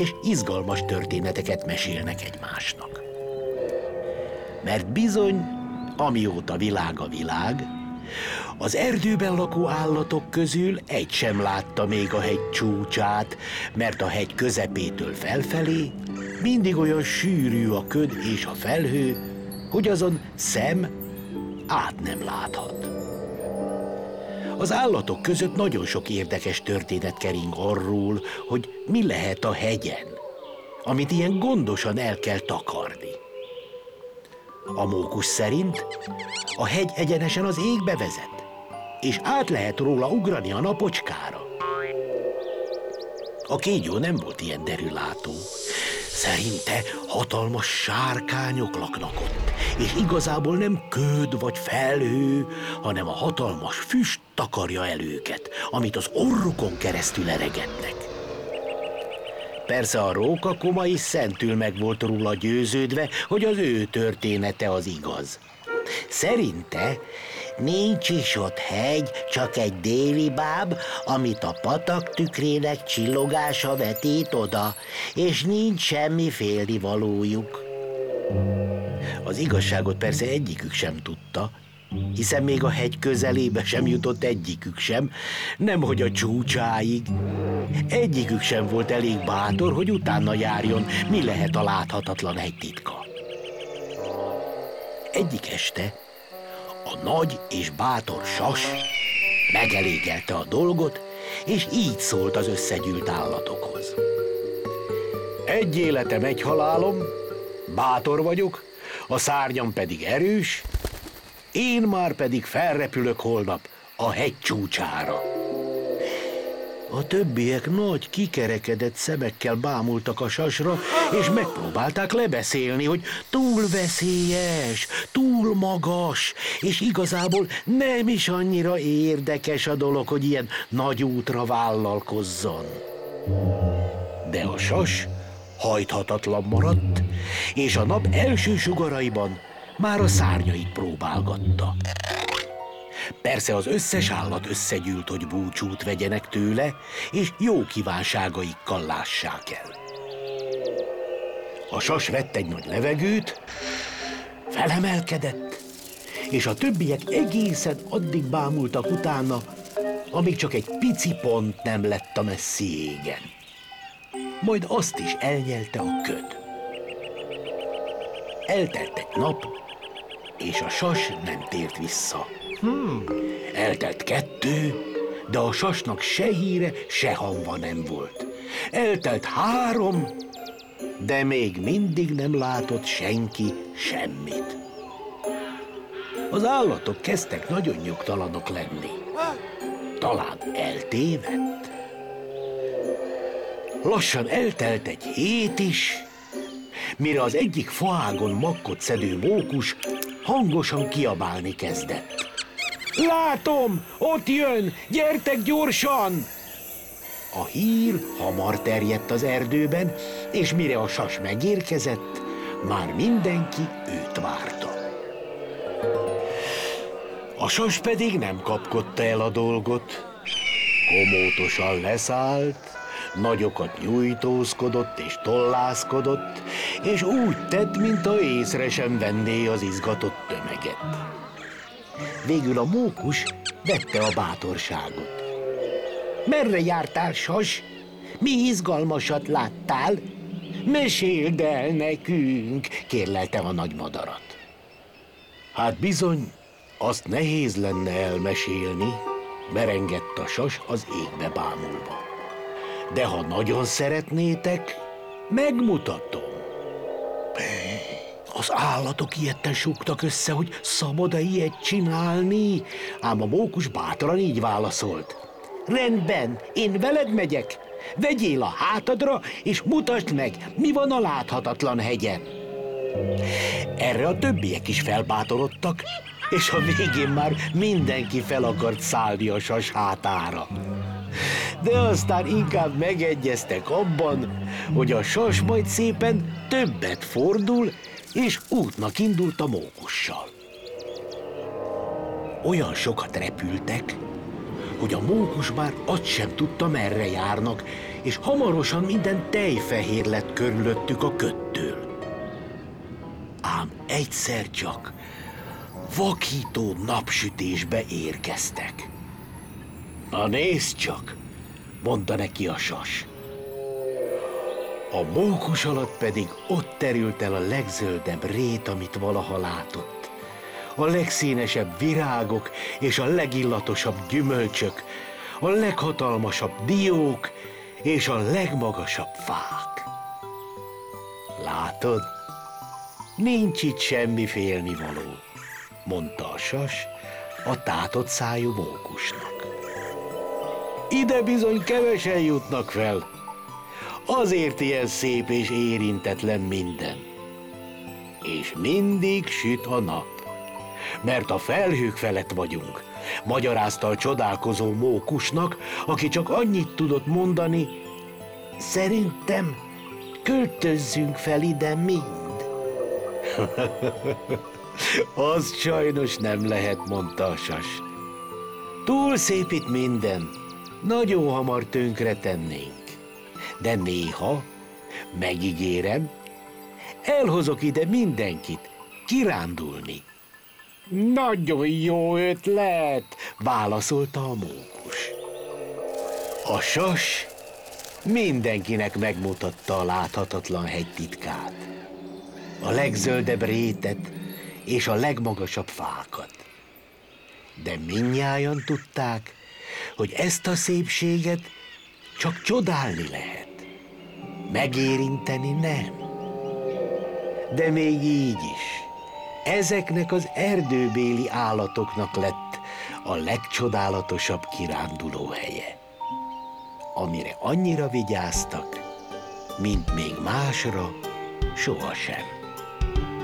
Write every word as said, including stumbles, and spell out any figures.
és izgalmas történeteket mesélnek egymásnak. Mert bizony, amióta világ a világ, az erdőben lakó állatok közül egy sem látta még a hegy csúcsát, mert a hegy közepétől felfelé mindig olyan sűrű a köd és a felhő, hogy azon szem át nem láthat. Az állatok között nagyon sok érdekes történet kering arról, hogy mi lehet a hegyen, amit ilyen gondosan el kell takarni. A mókus szerint a hegy egyenesen az égbe vezet, és át lehet róla ugrani a napocskára. A kígyó nem volt ilyen derülátó. Szerinte hatalmas sárkányok laknak ott, és igazából nem köd vagy felhő, hanem a hatalmas füst takarja el őket, amit az orrukon keresztül eregetnek. Persze a rókakoma is szentül meg volt róla győződve, hogy az ő története az igaz. Szerinte nincs is ott hegy, csak egy déli báb, amit a patak tükrének csillogása vetít oda, és nincs semmi félnivalójuk. Az igazságot persze egyikük sem tudta, hiszen még a hegy közelébe sem jutott egyikük sem, nemhogy a csúcsáig. Egyikük sem volt elég bátor, hogy utána járjon, mi lehet a láthatatlan hegy titka. Egyik este a nagy és bátor sas megelégelte a dolgot, és így szólt az összegyűlt állatokhoz. Egy életem, egy halálom, bátor vagyok, a szárnyam pedig erős, én már pedig felrepülök holnap a hegy csúcsára. A többiek nagy, kikerekedett szemekkel bámultak a sasra, és megpróbálták lebeszélni, hogy túl veszélyes, túl magas, és igazából nem is annyira érdekes a dolog, hogy ilyen nagy útra vállalkozzon. De a sas hajthatatlan maradt, és a nap első sugaraiban már a szárnyait próbálgatta. Persze az összes állat összegyűlt, hogy búcsút vegyenek tőle, és jó kívánságaikkal lássák el. A sas vett egy nagy levegőt, felemelkedett, és a többiek egészen addig bámultak utána, amíg csak egy pici pont nem lett a messzi égen. Majd azt is elnyelte a köd. Eltelt egy nap, és a sas nem tért vissza. Hmm. Eltelt kettő, de a sasnak se híre, se hangja nem volt. Eltelt három, de még mindig nem látott senki semmit. Az állatok kezdtek nagyon nyugtalanok lenni. Talán eltévedt? Lassan eltelt egy hét is, mire az egyik faágon makkot szedő mókus hangosan kiabálni kezdett. Látom, ott jön, gyertek gyorsan! A hír hamar terjedt az erdőben, és mire a sas megérkezett, már mindenki őt várta. A sas pedig nem kapkodta el a dolgot. Komótosan leszállt, nagyokat nyújtózkodott és tollászkodott, és úgy tett, mintha észre sem venné az izgatott tömeget. Végül a mókus vette a bátorságot. Merre jártál, sas? Mi izgalmasat láttál? Meséld el nekünk, kérlelte a nagy madarat. Hát bizony, azt nehéz lenne elmesélni, merengett a sas az égbe bámulva. De ha nagyon szeretnétek, megmutatom. Az állatok ijedten súgtak össze, hogy szabad-e ilyet csinálni, ám a mókus bátran így válaszolt. Rendben, én veled megyek. Vegyél a hátadra, és mutasd meg, mi van a láthatatlan hegyen. Erre a többiek is felbátorodtak, és a végén már mindenki fel akart szállni a sas hátára. De aztán inkább megegyeztek abban, hogy a sas majd szépen többet fordul, és útnak indult a mókussal. Olyan sokat repültek, hogy a mókus már azt sem tudta, merre járnak, és hamarosan minden tejfehér lett körülöttük a köttől. Ám egyszer csak vakító napsütésbe érkeztek. Na nézd csak, mondta neki a sas. A mókus alatt pedig ott terült el a legzöldebb rét, amit valaha látott. A legszínesebb virágok és a legillatosabb gyümölcsök, a leghatalmasabb diók és a legmagasabb fák. Látod? Nincs itt semmi félnivaló, mondta a sas a tátott szájú mókusnak. Ide bizony kevesen jutnak fel, azért ilyen szép és érintetlen minden. És mindig süt a nap, mert a felhők felett vagyunk, magyarázta a csodálkozó mókusnak, aki csak annyit tudott mondani: szerintem költözzünk fel ide mind. Az sajnos nem lehet, mondta a sas. Túl szép itt minden, nagyon hamar tönkre tennénk. De néha, megígérem, elhozok ide mindenkit kirándulni. Nagyon jó ötlet, válaszolta a mókus. A sas mindenkinek megmutatta a láthatatlan hegy titkát, a legzöldebb rétet és a legmagasabb fákat. De mindnyájan tudták, hogy ezt a szépséget csak csodálni lehet, megérinteni nem. De még így is, ezeknek az erdőbéli állatoknak lett a legcsodálatosabb kiránduló helye, amire annyira vigyáztak, mint még másra sohasem.